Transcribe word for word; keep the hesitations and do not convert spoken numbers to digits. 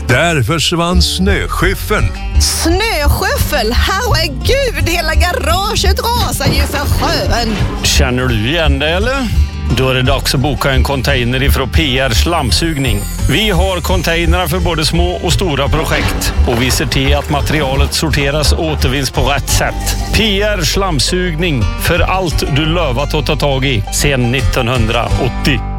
Där försvann snöskyffeln. Snöskyffel? Herregud, hela garaget rasar ju för sjön. Känner du igen det eller? Då är det dags att boka en container ifrån P R Slamsugning. Vi har containrar för både små och stora projekt. Och vi ser till att materialet sorteras och återvinns på rätt sätt. P R Slamsugning, för allt du lovat att ta tag i sedan nittonhundraåttio.